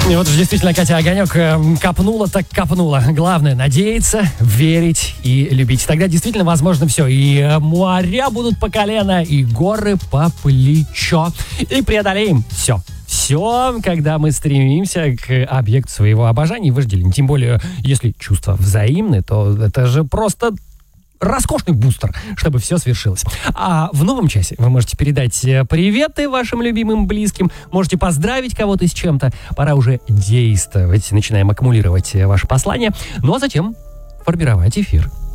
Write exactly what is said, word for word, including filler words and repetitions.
И вот же действительно Катя Огонек э, копнула так копнула. Главное надеяться, верить и любить. Тогда действительно возможно все. И э, моря будут по колено, и горы по плечо. И преодолеем все. Все, когда мы стремимся к объекту своего обожания и вожделения. Тем более, если чувства взаимны, то это же просто роскошный бустер, чтобы все свершилось. А в новом часе вы можете передать приветы вашим любимым близким, можете поздравить кого-то с чем-то. Пора уже действовать. Начинаем аккумулировать ваши послания. Ну а затем формировать эфир.